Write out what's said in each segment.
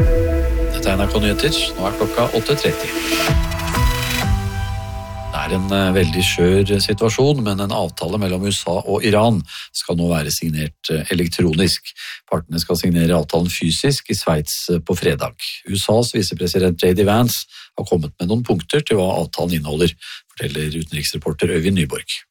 Dette NRK Nyheter, nå klokka 8:30. Det en veldig skjør situasjon, men en avtale mellom USA og Iran skal nå være signert elektronisk. Partene skal signere avtalen fysisk i Sveits på fredag. USAs visepresident J.D. Vance har kommet med noen punkter til hva avtalen inneholder, forteller utenriksreporter Øyvind Nyborg.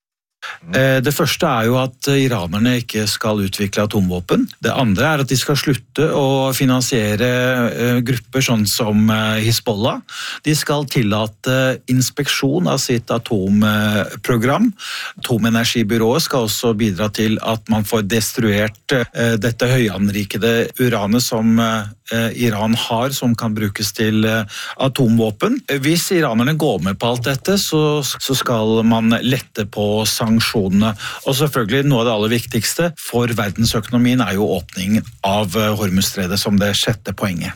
Det første jo at iranerne ikke skal utvikle atomvåpen. Det andre at de skal slutte å finansiere grupper sånn som Hezbollah. De skal tillate inspeksjon av sitt atomprogram. Atomenergibyrået skal også bidra til at man får destruert dette høyanrikede uranet som Iran har, som kan brukes til atomvåpen. Hvis iranerne går med på alt dette, så skal man lette på sanksjonene. Og selvfølgelig noe av det aller viktigste for verdensøkonomien jo åpning av Hormuzstredet som det sjette poenget.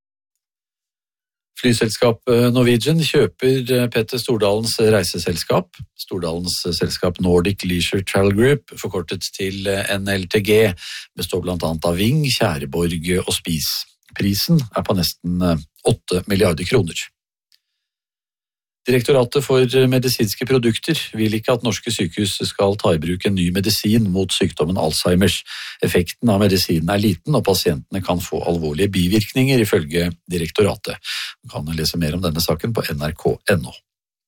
Flyselskap Norwegian kjøper Petter Stordalens reiseselskap. Stordalens selskap Nordic Leisure Travel Group, forkortet til NLTG, består blant annet av Ving, Tjæreborg og Spis. Prisen på nesten 8 milliarder kroner. Direktoratet for medisinske produkter vil ikke at norske sykehus skal ta i bruk en ny medisin mot sykdommen Alzheimers. Effekten av medisinen liten, og pasientene kan få alvorlige bivirkninger, ifølge direktoratet. Du kan lese mer om denne saken på nrk.no.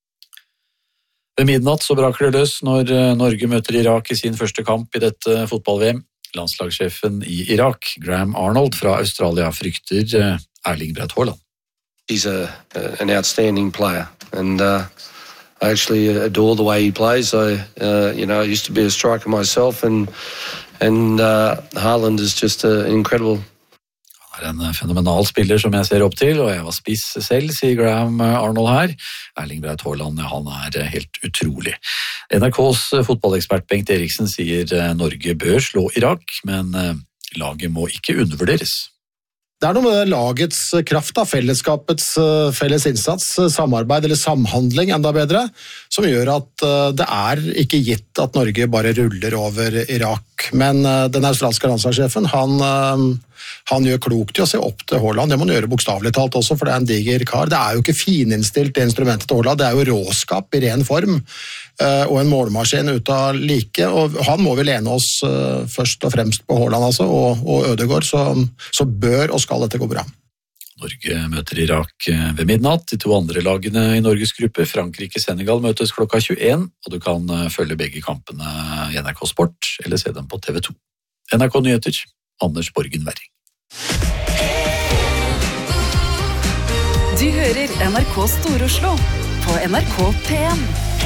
Ved midnatt så braker det løs når Norge møter Irak i sin første kamp i dette fotball-VM. Landslagssjefen i Irak, Graham Arnold fra Australia, frykter Erling Braut Haaland. He's an outstanding player, and I actually adore the way he plays. I used to be a striker myself, and Haaland is just incredible. Han en fenomenal spiller som jeg ser opp til, og jeg var spiss selv, sier Graham Arnold her. Erling Braut Haaland, han helt utrolig. NRKs fotballekspert Bengt Eriksen sier Norge bør slå Irak, men laget må ikke undervurderes. Det noe med lagets kraft, fellesskapets felles innsats, samarbeid eller samhandling enda bedre, som gjør at det ikke gitt at Norge bare ruller over Irak. Men den australske landslagssjefen, han gjør klokt i å se opp til Haaland. Det må han gjøre bokstavelig talt også, for det en diger kar. Det jo ikke fininnstilt instrumentet til Haaland, det jo råskap i ren form, og en målmaskin ut av like, og han må vi lene oss først og fremst på Haaland altså, og Ødegaard, så bør og skal dette gå bra. Norge møter Irak ved midnatt. De to andre lagene i Norges gruppe, Frankrike-Senegal, møtes klokka 21, og du kan følge begge kampene i NRK Sport, eller se dem på TV 2. NRK Nyheter, Anders Borgen Werring. Du hører NRK Stor-Oslo på NRK P1.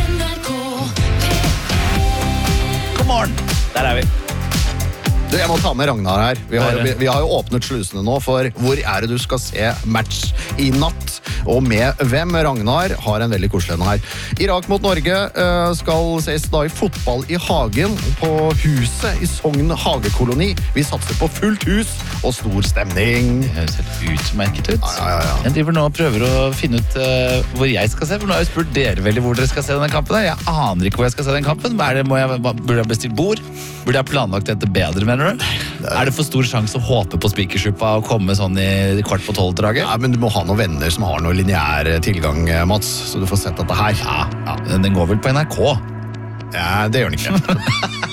God morgen, der vi. Du, jeg må ta med Ragnar her. Vi har jo åpnet slusene nå for hvor det du skal se match i natt, og med hvem. Ragnar har en veldig koselig en her. Irak mot Norge skal ses da i fotball i hagen på huset i Sogn Hagekoloni. Vi satser på fullt hus og stor stemning. Det høres helt utmerket ut. Ja. Jeg driver nå og prøver å finne ut hvor jeg skal se, for nå har jeg spurt dere veldig hvor dere skal se denne kampen. Jeg aner ikke hvor jeg skal se den kampen. Burde jeg bestilt bord? Burde jeg planlagt dette bedre, mener du? Det for stor sjanse å håpe på spikersuppa og komme sånn i 11:15-draget? Ja, men du må ha noen venner som har noe lineær tilgang, Mats, så du får sett dette her. Ja, den går vel på NRK? Ja, det gjør den ikke.